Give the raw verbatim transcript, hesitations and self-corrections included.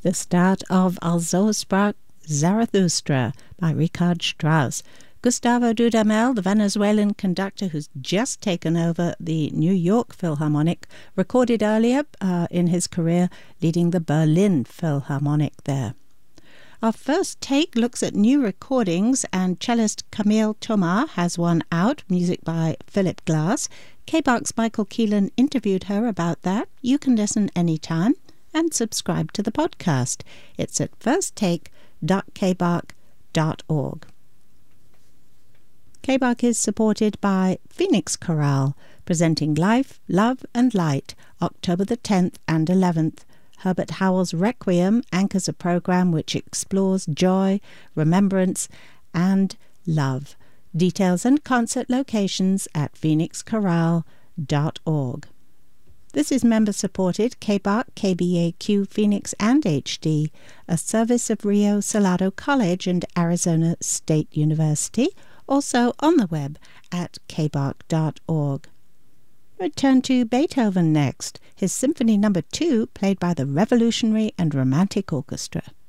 The start of Also sprach Zarathustra by Richard Strauss. Gustavo Dudamel, the Venezuelan conductor who's just taken over the New York Philharmonic, recorded earlier uh, in his career, leading the Berlin Philharmonic there. Our first take looks at new recordings, and cellist Camille Thomas has one out, music by Philip Glass. K-Bark's Michael Keelan interviewed her about that. You can listen anytime and subscribe to the podcast. It's at first take dot k bark dot org. K-Bark is supported by Phoenix Chorale, presenting Life, Love and Light, October the tenth and eleventh. Herbert Howell's Requiem anchors a program which explores joy, remembrance, and love. Details and concert locations at phoenix chorale dot org. This is member-supported K-Bark, K B A Q Phoenix and H D, a service of Rio Salado College and Arizona State University, also on the web at k bark dot org. Return to Beethoven next, his Symphony Number two, played by the Revolutionary and Romantic Orchestra.